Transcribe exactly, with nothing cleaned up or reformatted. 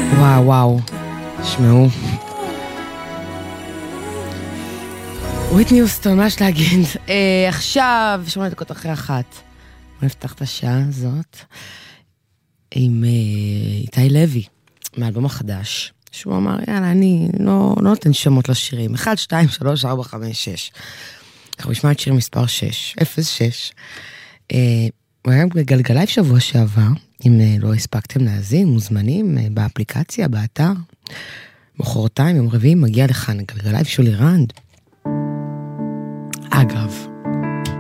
וואו וואו, שמעו. וויטני יוסטון, מה יש להגיד? אה, עכשיו, שמונה דקות אחרי אחת. בוא נפתח את השעה הזאת עם אה, איתי לוי, מאלבום החדש, שהוא אמר, יאללה, אני לא, לא נותן שמות לשירים. אחד, שתיים, שלוש, ארבע, חמש, שש. אנחנו נשמע את שיר מספר שש, אפס שש. אה, הוא היה בגלגלייב שבוע שעבר, אם אה, לא הספקתם להזין, מוזמנים אה, באפליקציה, באתר. מחרתיים, יום רביעי, מגיע לכאן גלגלייב שולי רנד. אגב,